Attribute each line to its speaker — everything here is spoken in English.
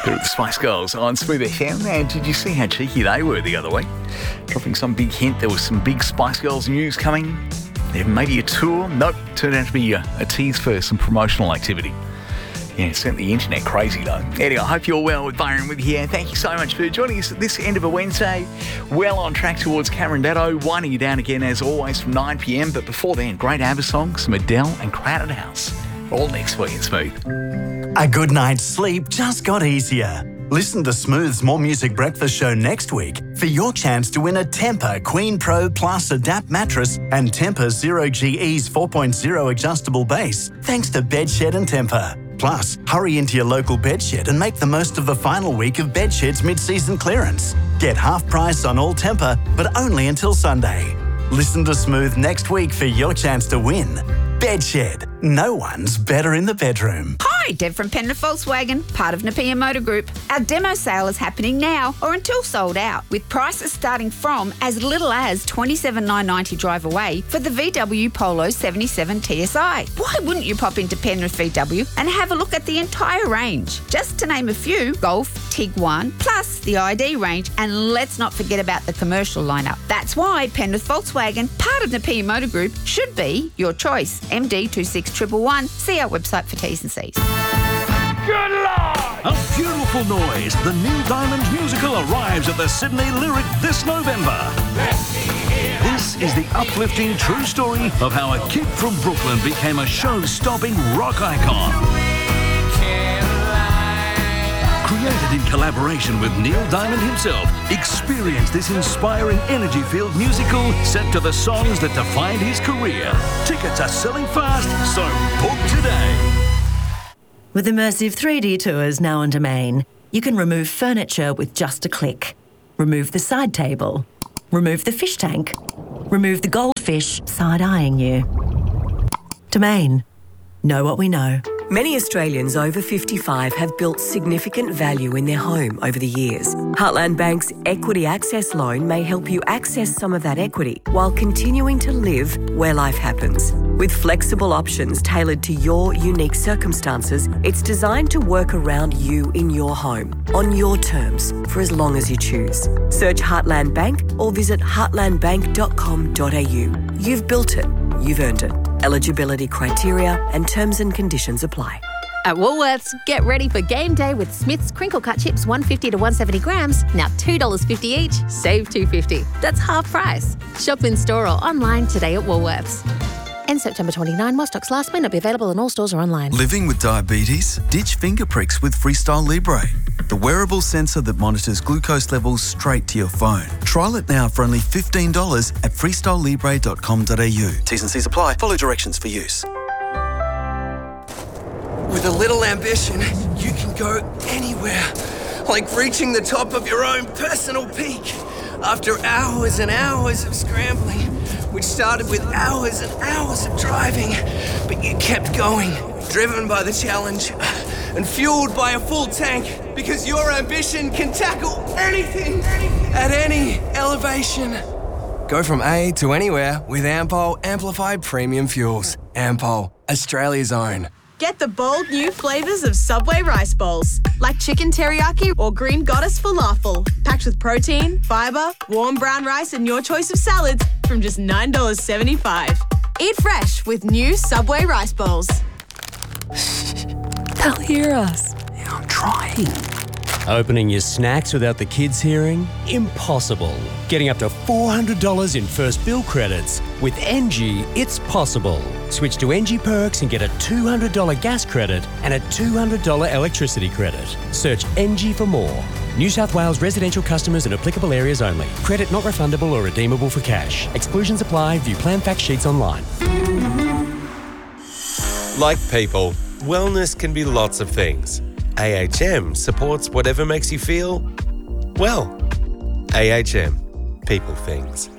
Speaker 1: The Spice Girls on Smooth FM. And did you see how cheeky they were the other week? Dropping some big hint there was some big Spice Girls news coming. There may be a tour. Nope, turned out to be a tease for some promotional activity. Yeah, it sent the internet crazy though. Anyway, I hope you're well with Byron with you here. Thank you so much for joining us at this end of a Wednesday. Well on track towards Cameron Datto, winding you down again as always from 9 p.m. But before then, great ABBA songs, some Adele and Crowded House. All next week in Smooth.
Speaker 2: A good night's sleep just got easier. Listen to Smooth's More Music Breakfast show next week for your chance to win a Tempur Queen Pro Plus Adapt mattress and Tempur Zero G Ease 4.0 adjustable base, thanks to Bedshed and Tempur. Plus, hurry into your local Bedshed and make the most of the final week of Bedshed's mid-season clearance. Get half price on all Tempur, but only until Sunday. Listen to Smooth next week for your chance to win. Bedshed. No one's better in the bedroom.
Speaker 3: Hi, Deb from Penrith Volkswagen, part of Napier Motor Group. Our demo sale is happening now or until sold out, with prices starting from as little as $27,990 drive away for the VW Polo 77 TSI. Why wouldn't you pop into Penrith VW and have a look at the entire range? Just to name a few, Golf, Tiguan, plus the ID range, and let's not forget about the commercial lineup. That's why Penrith Volkswagen, part of Napier Motor Group, should be your choice. MD 26111. See our website for T's and C's.
Speaker 4: Good Lord! A beautiful noise. The Neil Diamond musical arrives at the Sydney Lyric this November. This is the uplifting true story of how a kid from Brooklyn became a show-stopping rock icon. Created in collaboration with Neil Diamond himself, experience this inspiring energy-filled musical set to the songs that defined his career. Tickets are selling fast, so book today.
Speaker 5: With immersive 3D tours now on Domain, you can remove furniture with just a click. Remove the side table. Remove the fish tank. Remove the goldfish side-eyeing you. Domain. Know what we know.
Speaker 6: Many Australians over 55 have built significant value in their home over the years. Heartland Bank's Equity Access Loan may help you access some of that equity while continuing to live where life happens. With flexible options tailored to your unique circumstances, it's designed to work around you in your home, on your terms, for as long as you choose. Search Heartland Bank or visit heartlandbank.com.au. You've built it. You've earned it. Eligibility criteria and terms and conditions apply.
Speaker 7: At Woolworths, get ready for game day with Smith's Crinkle Cut Chips 150 to 170 grams, now $2.50 each, save $2.50. That's half price. Shop in store or online today at Woolworths. End September 29, while stocks last, may not be available in all stores or online.
Speaker 8: Living with diabetes? Ditch finger pricks with Freestyle Libre, the wearable sensor that monitors glucose levels straight to your phone. Trial it now for only $15 at freestylelibre.com.au. T's and C's apply. Follow directions for use.
Speaker 9: With a little ambition, you can go anywhere. Like reaching the top of your own personal peak. After hours and hours of scrambling, which started with hours and hours of driving, but you kept going, driven by the challenge and fueled by a full tank, because your ambition can tackle anything at any elevation. Go from A to anywhere with Ampol Amplified Premium Fuels. Ampol, Australia's own.
Speaker 10: Get the bold new flavours of Subway rice bowls, like chicken teriyaki or green goddess falafel, packed with protein, fibre, warm brown rice and your choice of salads from just $9.75. Eat fresh with new Subway rice bowls.
Speaker 6: They'll hear us.
Speaker 9: Yeah, I'm trying.
Speaker 11: Opening your snacks without the kids hearing? Impossible. Getting up to $400 in first bill credits. With NG, it's possible. Switch to NG Perks and get a $200 gas credit and a $200 electricity credit. Search NG for more. New South Wales residential customers in applicable areas only. Credit not refundable or redeemable for cash. Exclusions apply. View plan fact sheets online.
Speaker 12: Like people, wellness can be lots of things. AHM supports whatever makes you feel, well. AHM. People things.